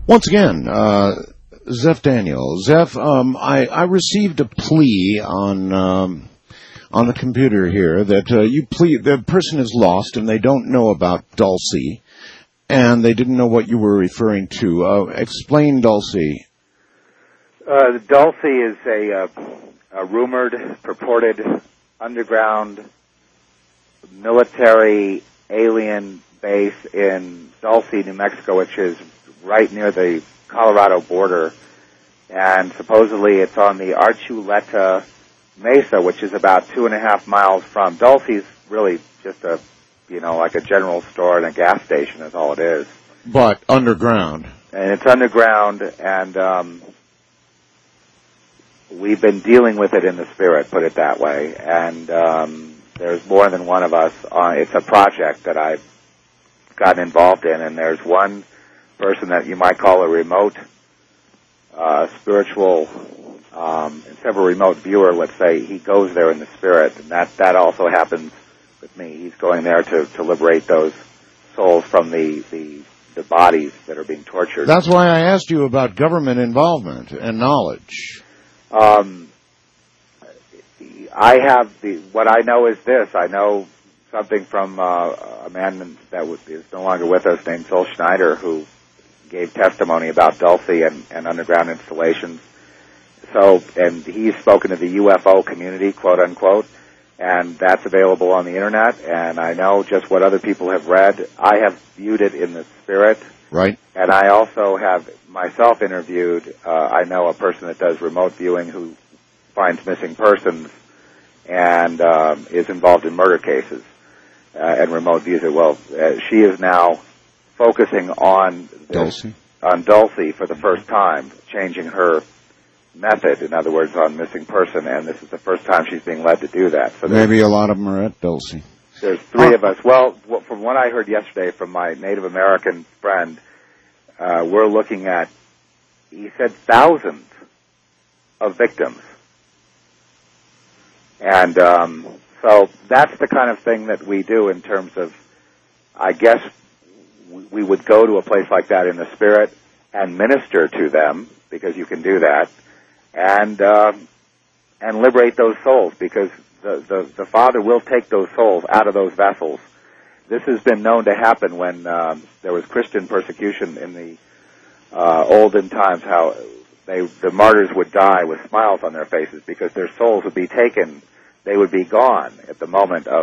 Once again, Zeph Daniel. Zeph, I received a plea on the computer here that the person is lost and they don't know about Dulcie, and they didn't know what you were referring to. Explain Dulcie. Dulcie is a rumored, purported underground military alien base in Dulce, New Mexico, which is right near the Colorado border, and supposedly it's on the Archuleta Mesa, which is about 2.5 miles from Dulce's. Really just like a general store and a gas station is all it is. But underground. And it's underground, and we've been dealing with it in the spirit, put it that way. And there's more than one of us. It's a project that I've gotten involved in, and there's one person that you might call a remote spiritual, instead of a remote viewer, let's say, he goes there in the spirit, and that also happens with me. He's going there to liberate those souls from the bodies that are being tortured. That's why I asked you about government involvement and knowledge. What I know is this. I know something from a man that is no longer with us named Phil Schneider, who gave testimony about Dulce and underground installations. And he's spoken to the UFO community, quote unquote, and that's available on the internet. And I know just what other people have read. I have viewed it in the spirit. Right. And I also have myself interviewed, I know a person that does remote viewing who finds missing persons and is involved in murder cases and remote views it. Well, she is now focusing on Dulce for the first time, changing her method, in other words, on missing person, and this is the first time she's being led to do that. So maybe a lot of them are at Dulce. There's 3 of us. Well, from what I heard yesterday from my Native American friend, we're looking at, he said, thousands of victims. And so that's the kind of thing that we do in terms of, I guess, we would go to a place like that in the spirit and minister to them, because you can do that, and liberate those souls, because the Father will take those souls out of those vessels. This has been known to happen when there was Christian persecution in the olden times, how the martyrs would die with smiles on their faces because their souls would be taken. They would be gone at the moment of